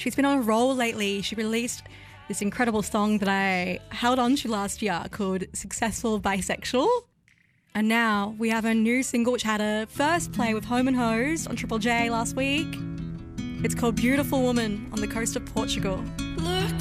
She's been on a roll lately. She released this incredible song that I held on to last year called Successful Bisexual. And now we have a new single which had a first play with Home and Hose on Triple J last week. It's called Beautiful Woman on the coast of Portugal. Look